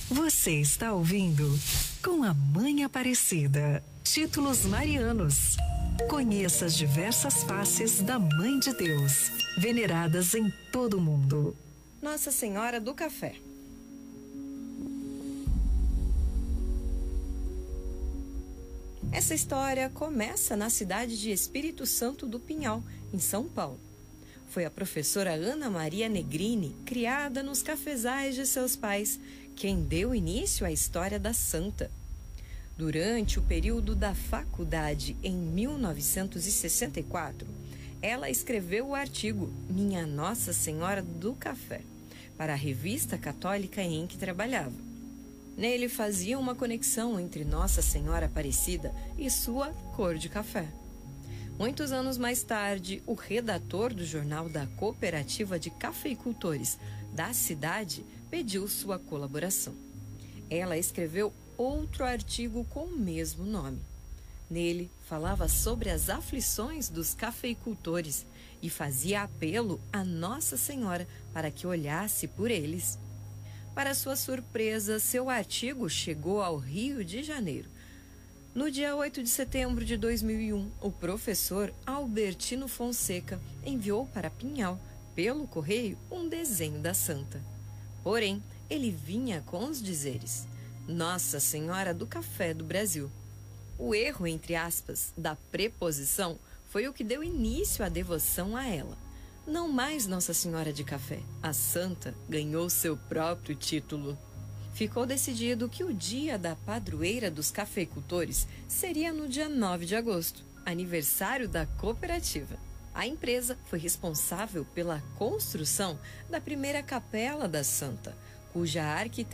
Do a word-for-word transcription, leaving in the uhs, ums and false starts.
Você está ouvindo Com a Mãe Aparecida. Títulos marianos. Conheça as diversas faces da Mãe de Deus, veneradas em todo o mundo. Nossa Senhora do Café. Essa história começa na cidade de Espírito Santo do Pinhal, em São Paulo. Foi a professora Ana Maria Negrini, criada nos cafezais de seus pais, quem deu início à história da santa. Durante o período da faculdade, em mil novecentos e sessenta e quatro, ela escreveu o artigo Minha Nossa Senhora do Café, para a revista católica em que trabalhava. Nele fazia uma conexão entre Nossa Senhora Aparecida e sua cor de café. Muitos anos mais tarde, o redator do jornal da Cooperativa de Cafeicultores da cidade pediu sua colaboração. Ela escreveu outro artigo com o mesmo nome. Nele, falava sobre as aflições dos cafeicultores e fazia apelo a Nossa Senhora para que olhasse por eles. Para sua surpresa, seu artigo chegou ao Rio de Janeiro. No dia oito de setembro de dois mil e um, o professor Albertino Fonseca enviou para Pinhal, pelo correio, um desenho da santa. Porém, ele vinha com os dizeres: Nossa Senhora do Café do Brasil. O erro, entre aspas, da preposição foi o que deu início à devoção a ela. Não mais Nossa Senhora de Café. A santa ganhou seu próprio título. Ficou decidido que o dia da padroeira dos cafeicultores seria no dia nove de agosto, aniversário da cooperativa. A empresa foi responsável pela construção da primeira capela da santa, cuja arquitetura